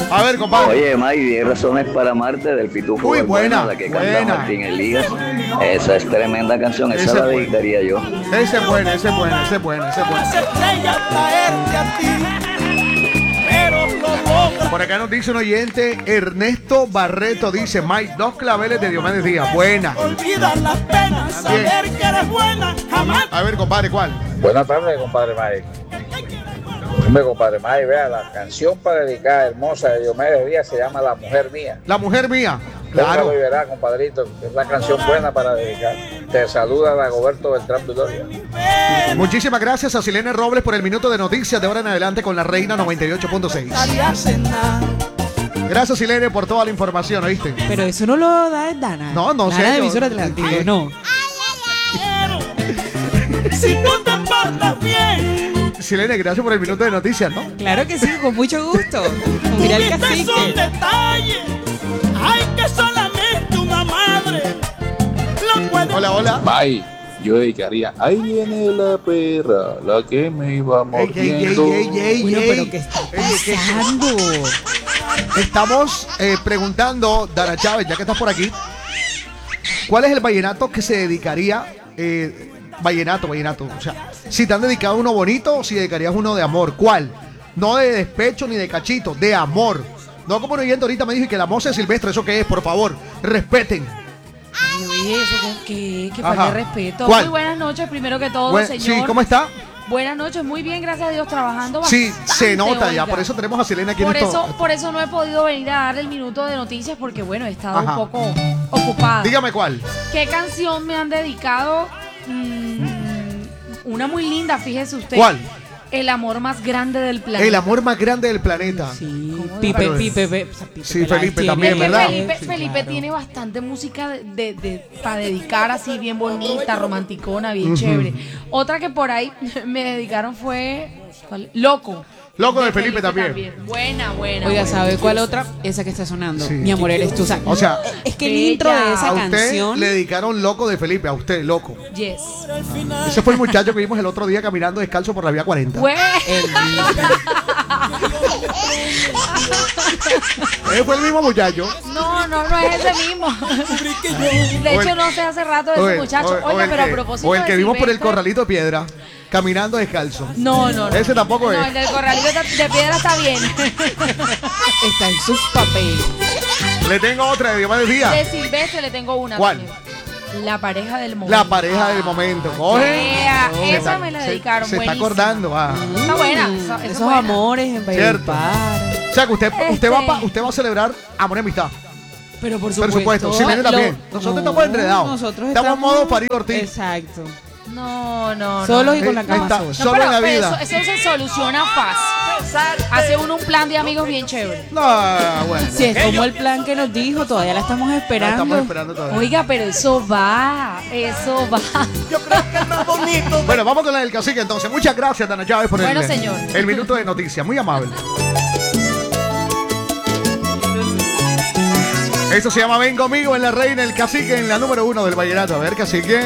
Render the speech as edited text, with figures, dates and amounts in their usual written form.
A ver, compadre. Oye, Mike, 10 razones para amarte del Pitufo. Muy Urbano, buena, la que buena. canta Martín Elías. Esa es tremenda canción, esa Esa la es buena. dedicaría yo. Ese es bueno, ese es bueno, ese es bueno, ese es bueno. Por acá nos dice un oyente, Ernesto Barreto, dice, Mike, 2 claveles de Diomedes Díaz. Buena. Olvidar las penas, saber que eres buena, jamás. A ver, compadre, ¿cuál? Buenas tardes, compadre Mike. Hombre, compadre Mike, vea, la canción para dedicar hermosa de Diomedes Díaz se llama La Mujer Mía. La mujer mía. Claro. Claro. Lo verá, compadrito, es la canción buena para dedicar. Te saluda Dagoberto Beltrán Viloria. Muchísimas gracias a Silene Robles por el minuto de noticias de ahora en adelante con la Reina 98.6. Gracias, Silene, por toda la información, ¿oíste? Pero eso no lo da Dana. No, no sé. Dana de Emisora Atlántico, no. Si tú te portas bien, Silene, gracias por el minuto de noticias, ¿no? Claro que sí, con mucho gusto. Mira el este es un cacique. detalle. Ay, que solamente una madre lo puede. Hola, hola. May, yo dedicaría. Ahí viene la perra, la que me iba mordiendo. Bueno, pero ¿qué está pasando? Estamos preguntando, Dana Chávez, ya que estás por aquí, ¿cuál es el vallenato que se dedicaría? Vallenato. O sea, si te han dedicado uno bonito o si dedicarías uno de amor. ¿Cuál? No de despecho ni de cachito, de amor. No como un oyente ahorita me dijo que la moza de Silvestre, ¿eso qué es? Por favor, respeten. Ay, oye, eso que Ajá. falta de respeto. ¿Cuál? Muy buenas noches, primero que todo, señor. Sí, ¿cómo está? Buenas noches, muy bien, gracias a Dios, trabajando Sí, bastante, se nota ya, oiga. por eso tenemos a Selena aquí Por en esto. eso, por eso no he podido venir a darle el minuto de noticias porque, bueno, he estado Ajá. un poco ocupada. Dígame cuál. ¿Qué canción me han dedicado? Una muy linda, fíjese usted. ¿Cuál? El amor más grande del planeta. El amor más grande del planeta. Sí, ¿Cómo Pipe, Pero- Pipe, Sí, Peláez Felipe tiene- también, Es que ¿verdad? Felipe Claro. tiene bastante música para dedicar así, bien bonita, romanticona, bien Ujú. chévere. Otra que por ahí me dedicaron fue ¿cuál? Loco. Loco de Felipe también. Buena. Oiga, buena. ¿sabe cuál otra? Esa que está sonando. Sí. Mi amor, eres tú. O sea, es que el intro de esa a usted canción. le dedicaron Loco de Felipe, a usted, Loco. Yes. Ese fue el muchacho que vimos el otro día caminando descalzo por la vía 40. Güey. Ese fue el mismo muchacho. No es ese mismo. De hecho, no sé hace rato de ese muchacho. Oiga, el pero a que- propósito o el que de vimos por el Silvestre- corralito de piedra, caminando descalzo. No. Ese tampoco No, es. el del corralito de piedra está bien. Está en sus papeles. Le tengo otra de Diomedes Díaz. De Silvestre le tengo una. ¿Cuál? también. La pareja del momento. La pareja del momento. Coge. Yeah, Se esa está- me la se- dedicaron. Se está buenísima. acordando. Está buena. Esa es Esos buena. amores en Cierto. Valledupar. O sea que usted Este- va a celebrar amor y amistad. Pero por Por supuesto. supuesto. Silene también. Nosotros estamos enredados. Nosotros Estamos en modo Farid Ortiz. Exacto. No. Solo y con la Ahí cama está, sola. solo pero- en la pero vida. Eso se soluciona fácil. Hace uno un plan de amigos bien chévere. No, bueno. Si es como el plan que nos dijo, todavía la estamos La esperando. estamos esperando todavía. Oiga, pero eso va. Yo creo que es más bonito. Bueno, vamos con la del cacique entonces. Muchas gracias, Dana Chávez, por Bueno, señor. el minuto de noticias. Muy amable. Esto se llama Ven conmigo en la Reina, el cacique en la número 1 del vallenato. A ver, cacique.